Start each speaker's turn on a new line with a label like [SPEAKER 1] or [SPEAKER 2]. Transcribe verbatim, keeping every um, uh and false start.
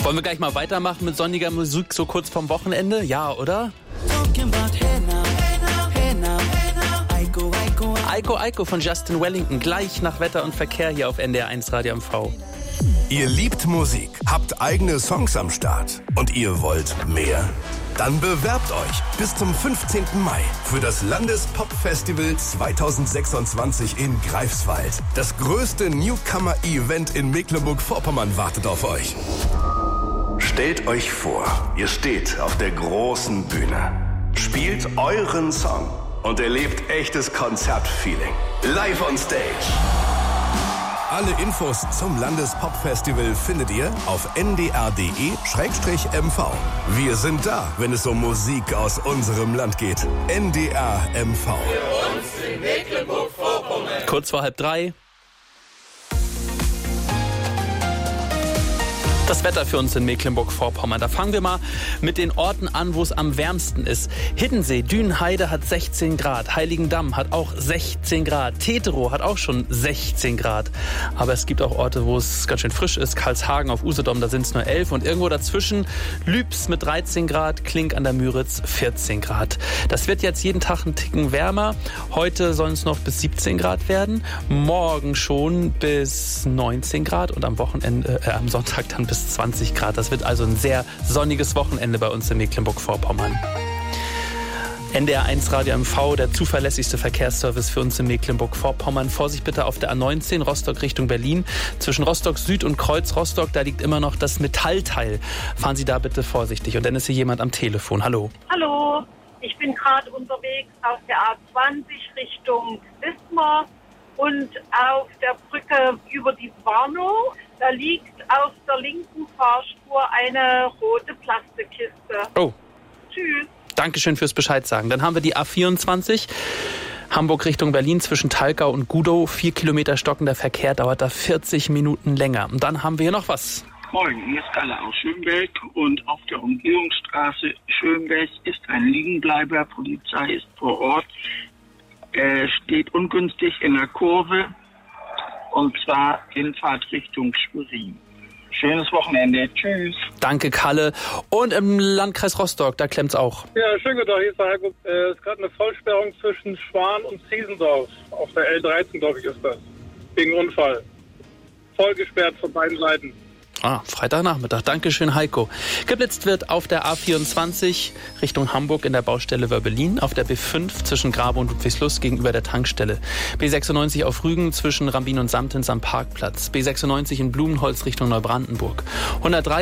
[SPEAKER 1] Wollen wir gleich mal weitermachen mit sonniger Musik so kurz vorm Wochenende? Ja, oder? Eiko Eiko von Justin Wellington, gleich nach Wetter und Verkehr hier auf N D R eins Radio M V.
[SPEAKER 2] Ihr liebt Musik, habt eigene Songs am Start und ihr wollt mehr? Dann bewerbt euch bis zum fünfzehnten Mai für das Landespop-Festival zweitausendsechsundzwanzig in Greifswald. Das größte Newcomer-Event in Mecklenburg-Vorpommern wartet auf euch. Stellt euch vor, ihr steht auf der großen Bühne, spielt euren Song und erlebt echtes Konzertfeeling. Live on Stage. Alle Infos zum Landespop-Festival findet ihr auf n d r punkt d e slash m v. Wir sind da, wenn es um Musik aus unserem Land geht. N D R M V.
[SPEAKER 3] Für uns in Mecklenburg-Vorpommern.
[SPEAKER 1] Kurz vor halb drei. Das Wetter für uns in Mecklenburg-Vorpommern. Da fangen wir mal mit den Orten an, wo es am wärmsten ist. Hiddensee, Dünenheide hat sechzehn Grad. Heiligendamm hat auch sechzehn Grad. Teterow hat auch schon sechzehn Grad. Aber es gibt auch Orte, wo es ganz schön frisch ist. Karlshagen auf Usedom, da sind es nur elf. Und irgendwo dazwischen Lübs mit dreizehn Grad, Klink an der Müritz vierzehn Grad. Das wird jetzt jeden Tag einen Ticken wärmer. Heute sollen es noch bis siebzehn Grad werden. Morgen schon bis neunzehn Grad. Und am Wochenende, äh, am Sonntag dann bis zwanzig Grad. Das wird also ein sehr sonniges Wochenende bei uns in Mecklenburg-Vorpommern. N D R eins Radio M V, der zuverlässigste Verkehrsservice für uns in Mecklenburg-Vorpommern. Vorsicht bitte auf der A neunzehn, Rostock Richtung Berlin. Zwischen Rostock Süd und Kreuz Rostock, da liegt immer noch das Metallteil. Fahren Sie da bitte vorsichtig. Und dann ist hier jemand am Telefon. Hallo.
[SPEAKER 4] Hallo, ich bin gerade unterwegs auf der A zwanzig Richtung Wismar und auf der Brücke über die Warnow. Da liegt auf der linken Fahrspur eine rote Plastikkiste.
[SPEAKER 1] Oh.
[SPEAKER 4] Tschüss.
[SPEAKER 1] Dankeschön fürs Bescheid sagen. Dann haben wir die A vierundzwanzig, Hamburg Richtung Berlin zwischen Talkau und Gudow. Vier Kilometer stockender Verkehr, dauert da vierzig Minuten länger. Und dann haben wir hier noch was.
[SPEAKER 5] Moin, hier ist Kalle aus Schönberg und auf der Umgehungsstraße Schönberg ist ein Liegenbleiber. Polizei ist vor Ort. Er steht ungünstig in der Kurve. Und zwar in Fahrtrichtung Schwerin. Schönes Wochenende. Tschüss.
[SPEAKER 1] Danke, Kalle. Und im Landkreis Rostock, da klemmt's auch.
[SPEAKER 6] Ja, schönen guten Tag. Hier ist der Heiko. Es ist gerade eine Vollsperrung zwischen Schwan und Ziesendorf. Auf der L dreizehn, glaube ich, ist das. Wegen Unfall. Voll gesperrt von beiden Seiten.
[SPEAKER 1] Ah, Freitagnachmittag. Dankeschön, Heiko. Geblitzt wird auf der A vierundzwanzig Richtung Hamburg in der Baustelle Wörbelin, auf der B fünf zwischen Grabe und Ludwigslust gegenüber der Tankstelle, B sechsundneunzig auf Rügen zwischen Rambin und Samtens am Parkplatz, B sechsundneunzig in Blumenholz Richtung Neubrandenburg, hundertdrei